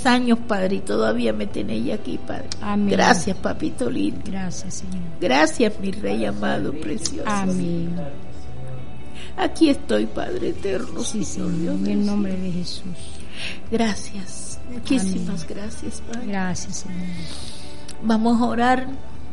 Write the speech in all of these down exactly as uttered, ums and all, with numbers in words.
diez años, Padre, y todavía me tenéis aquí, Padre. Amén. Gracias, papito lindo. Gracias, Señor. Gracias, mi Rey amado, precioso. Amén. Aquí estoy, Padre eterno. Sí, Señor, Señor, Dios en del el cielo. nombre de Jesús. Gracias, muchísimas Amén. gracias, Padre. Gracias, Señor. Vamos a orar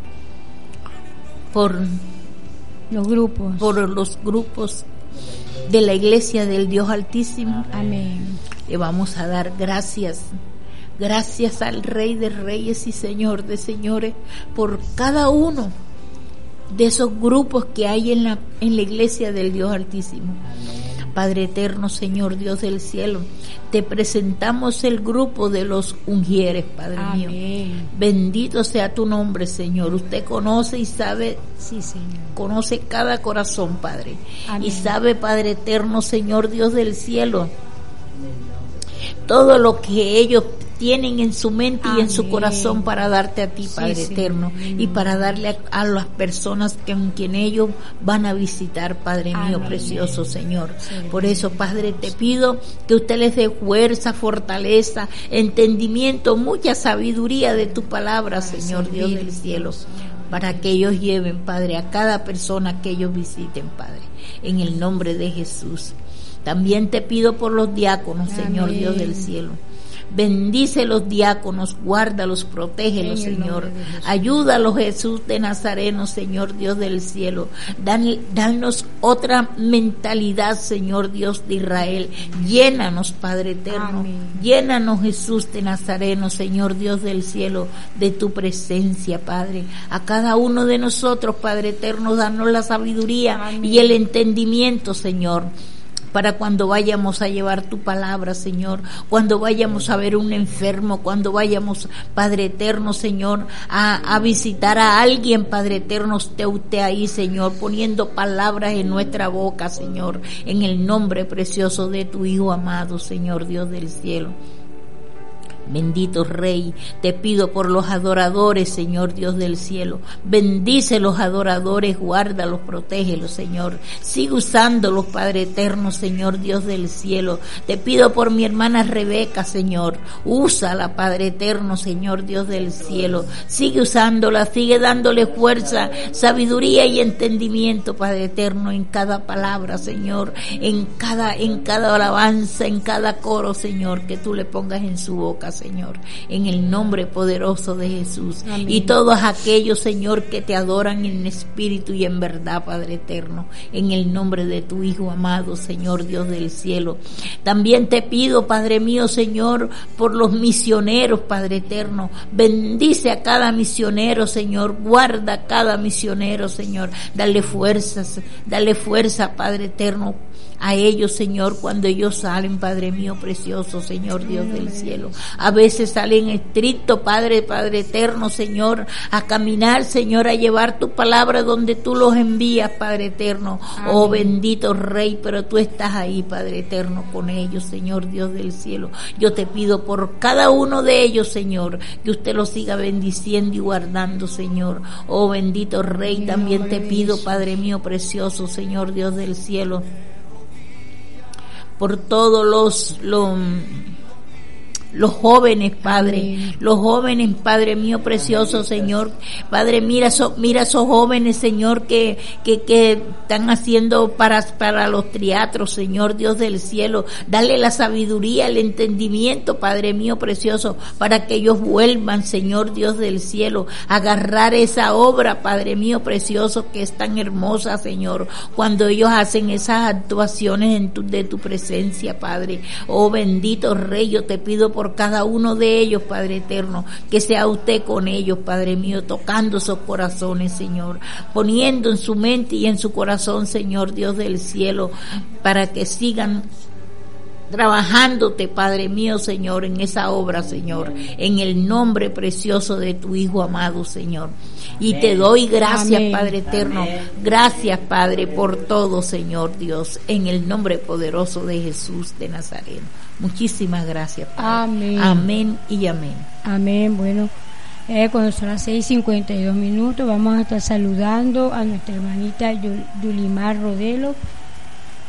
por, Los grupos. por los grupos de la Iglesia del Dios Altísimo. Amén. Le vamos a dar gracias, gracias al Rey de Reyes y Señor de Señores por cada uno de esos grupos que hay en la, en la Iglesia del Dios Altísimo. Padre eterno, Señor Dios del cielo, te presentamos el grupo de los ungieres, Padre Amén. mío. Bendito sea tu nombre, Señor. Usted conoce y sabe, Sí, Señor. conoce cada corazón, Padre. Amén. Y sabe, Padre eterno, Señor Dios del cielo, todo lo que ellos tienen en su mente y en su Amén. corazón para darte a ti, Sí, Padre Señor. eterno, y para darle a, a las personas que, con quien ellos van a visitar, Padre mío, Amén. precioso Señor. Sí. Por eso, Padre, te pido que usted les dé fuerza, fortaleza, entendimiento, mucha sabiduría de tu palabra, Señor Dios del cielo, para que ellos lleven, Padre, a cada persona que ellos visiten, Padre, en el nombre de Jesús. También te pido por los diáconos, Señor Amén. Dios del cielo. Bendice los diáconos, guárdalos, protégelos, En el Señor. nombre de Jesús. Ayúdalos, Jesús de Nazareno, Señor Dios del cielo. Dan, danos otra mentalidad, Señor Dios de Israel. Llénanos, Padre eterno. Amén. Llénanos, Jesús de Nazareno, Señor Dios del cielo, de tu presencia, Padre. A cada uno de nosotros, Padre eterno, danos la sabiduría Amén. y el entendimiento, Señor, para cuando vayamos a llevar tu palabra, Señor, cuando vayamos a ver un enfermo, cuando vayamos, Padre eterno, Señor, a, a visitar a alguien, Padre eterno, esté usted ahí, Señor, poniendo palabras en nuestra boca, Señor, en el nombre precioso de tu Hijo amado, Señor Dios del cielo. Bendito Rey, te pido por los adoradores, Señor Dios del cielo. Bendice los adoradores, guárdalos, protégelos, Señor. Sigue usándolos, Padre eterno, Señor Dios del cielo. Te pido por mi hermana Rebeca, Señor. Úsala, Padre eterno, Señor Dios del cielo. Sigue usándola, sigue dándole fuerza, sabiduría y entendimiento, Padre eterno, en cada palabra, Señor, en cada, en cada alabanza, en cada coro, Señor, que tú le pongas en su boca, Señor, en el nombre poderoso de Jesús. Amén. Y todos aquellos, Señor, que te adoran en espíritu y en verdad, Padre eterno, en el nombre de tu Hijo amado, Señor Dios del cielo. También te pido, Padre mío, Señor, por los misioneros, Padre eterno. Bendice a cada misionero, Señor. Guarda a cada misionero, Señor. Dale fuerzas, dale fuerza, Padre eterno, a ellos, Señor, cuando ellos salen, Padre mío precioso, Señor Dios del cielo. A veces salen estrictos, Padre, Padre eterno, Señor, a caminar, Señor, a llevar tu palabra donde tú los envías, Padre eterno. Amén. Oh bendito Rey, pero tú estás ahí, Padre eterno, con ellos, Señor Dios del cielo. Yo te pido por cada uno de ellos, Señor, que usted los siga bendiciendo y guardando, Señor. Oh bendito Rey, también te pido, Padre mío precioso, Señor Dios del cielo, por todos los, los, los jóvenes, Padre, Amén. los jóvenes, Padre mío precioso, Señor. Padre, mira esos, mira esos jóvenes, Señor, que, que, que están haciendo para, para los teatros, Señor Dios del cielo. Dale la sabiduría, el entendimiento, Padre mío precioso, para que ellos vuelvan, Señor Dios del cielo, a agarrar esa obra, Padre mío precioso, que es tan hermosa, Señor, cuando ellos hacen esas actuaciones en tu, de tu presencia, Padre. Oh bendito Rey, yo te pido por cada uno de ellos, Padre eterno, que sea usted con ellos, Padre mío, tocando esos corazones, Señor, poniendo en su mente y en su corazón, Señor Dios del cielo, para que sigan trabajándote, Padre mío, Señor, en esa obra, Señor, en el nombre precioso de tu Hijo amado, Señor. Y te doy gracias, Amén. Padre eterno. Gracias, Padre, por todo, Señor Dios, en el nombre poderoso de Jesús de Nazareno. Muchísimas gracias, Padre. Amén. Amén y amén. Amén. Bueno, eh, cuando son las seis cincuenta y dos minutos, vamos a estar saludando a nuestra hermanita Yul- Yulimar Rodelo,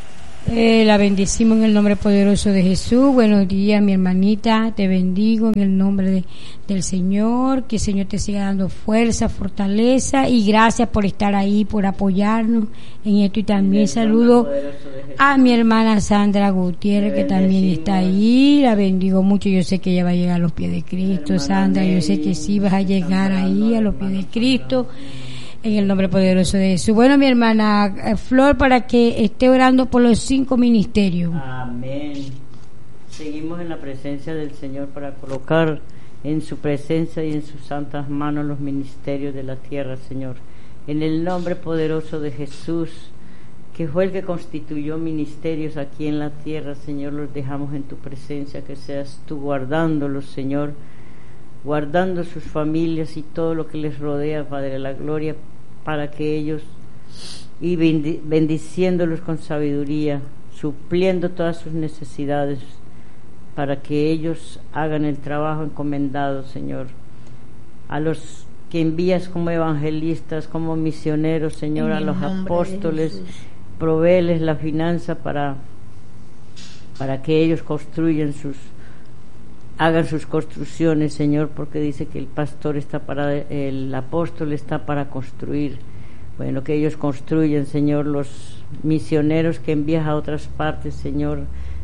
Eh, la bendecimos en el nombre poderoso de Jesús. Buenos días, mi hermanita, te bendigo en el nombre de, del Señor, que el Señor te siga dando fuerza, fortaleza, y gracias por estar ahí, por apoyarnos en esto. Y también saludo a mi hermana Sandra Gutiérrez, que también está ahí, la bendigo mucho. Yo sé que ella va a llegar a los pies de Cristo, Sandra, yo sé que sí vas a llegar ahí a los pies de Cristo, en el nombre poderoso de Jesús. Bueno, mi hermana eh, Flor, para que esté orando por los cinco ministerios. Amén. Seguimos en la presencia del Señor para colocar en su presencia y en sus santas manos los ministerios de la tierra, Señor. En el nombre poderoso de Jesús, que fue el que constituyó ministerios aquí en la tierra, Señor, los dejamos en tu presencia, que seas tú guardándolos, Señor, guardando sus familias y todo lo que les rodea, Padre de la gloria, para que ellos, y bendiciéndolos con sabiduría, supliendo todas sus necesidades, para que ellos hagan el trabajo encomendado, Señor. A los que envías como evangelistas, como misioneros, Señor, a los apóstoles, provéeles la finanza para, para que ellos construyan sus hagan sus construcciones, Señor, porque dice que el pastor está para, el apóstol está para construir. Bueno, que ellos construyen, Señor, los misioneros que envías a otras partes, Señor,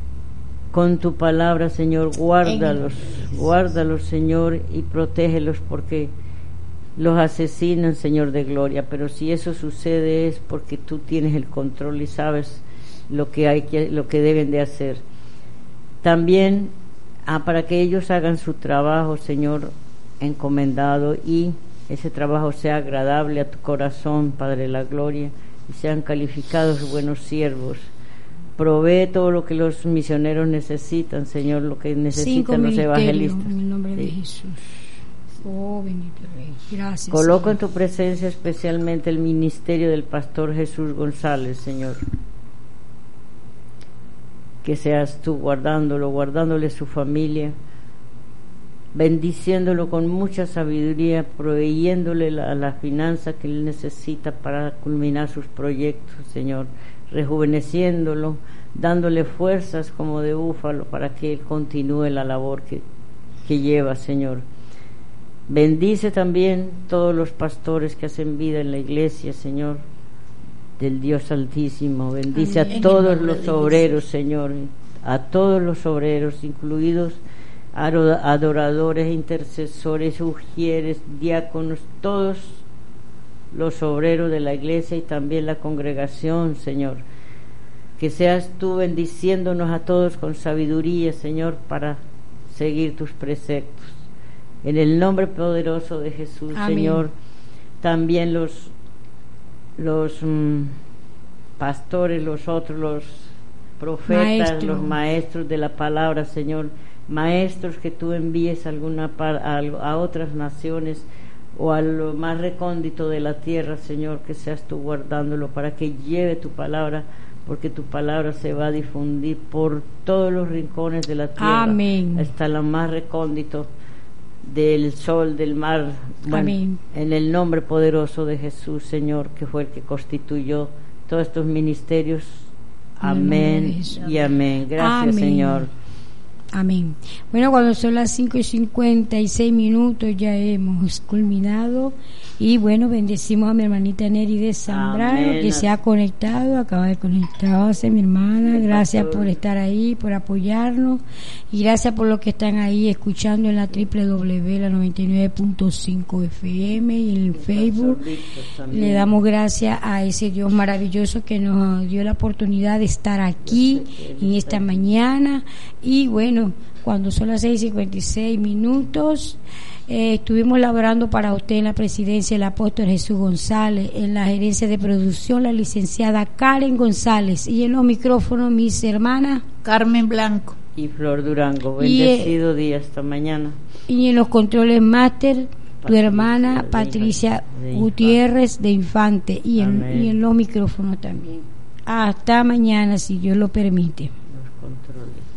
con tu palabra, Señor, guárdalos, guárdalos, Señor, y protégelos, porque los asesinan, Señor de gloria. Pero si eso sucede es porque tú tienes el control y sabes lo que hay que, lo que deben de hacer. También Ah, para que ellos hagan su trabajo, Señor, encomendado, y ese trabajo sea agradable a tu corazón, Padre de la gloria, y sean calificados buenos siervos. Provee todo lo que los misioneros necesitan, Señor, lo que necesitan los evangelistas. En el nombre sí. de Jesús. Oh, bendito Rey. Gracias. Coloco Señor. En tu presencia especialmente el ministerio del pastor Jesús González, Señor. Que seas tú guardándolo, guardándole su familia, bendiciéndolo con mucha sabiduría, proveyéndole la, la finanza que él necesita para culminar sus proyectos, Señor, rejuveneciéndolo, dándole fuerzas como de búfalo para que él continúe la labor que, que lleva, Señor. Bendice también todos los pastores que hacen vida en la iglesia, Señor, del Dios Altísimo. Bendice Amén. A todos los obreros, Señor, a todos los obreros, incluidos adoradores, intercesores, ujieres, diáconos, todos los obreros de la iglesia y también la congregación, Señor. Que seas tú bendiciéndonos a todos con sabiduría, Señor, para seguir tus preceptos. En el nombre poderoso de Jesús, Amén. Señor, también los los mm, pastores, los otros, los profetas, Maestro. Los maestros de la palabra, Señor, maestros que tú envíes a alguna par, a, a otras naciones o a lo más recóndito de la tierra, Señor, que seas tú guardándolo para que lleve tu palabra, porque tu palabra se va a difundir por todos los rincones de la tierra. Amén. Hasta lo más recóndito del sol, del mar. Bueno, Amén. En el nombre poderoso de Jesús, Señor, que fue el que constituyó todos estos ministerios. Amén y amén. Gracias, amén. Señor. Amén. Bueno, cuando son las cinco y cincuenta y seis minutos ya hemos culminado. Y bueno, bendecimos a mi hermanita Neri de Zambrano, que se ha conectado, acaba de conectarse, mi hermana. Gracias por estar ahí, por apoyarnos. Y gracias por los que están ahí escuchando en la doble u doble u doble u punto la noventa y nueve punto cinco F M y en el Facebook. Le damos gracias a ese Dios maravilloso que nos dio la oportunidad de estar aquí en esta mañana. Y bueno, cuando son las seis y cincuenta y seis minutos, Eh, estuvimos laborando para usted en la presidencia el apóstol Jesús González, en la gerencia de producción la licenciada Karen González, y en los micrófonos mis hermanas Carmen Blanco y Flor Durango. Bendecido y, día esta mañana. Y en los controles máster tu hermana Patricia de Gutiérrez de Infante, y en, y en los micrófonos también. Hasta mañana, si Dios lo permite. Los controles.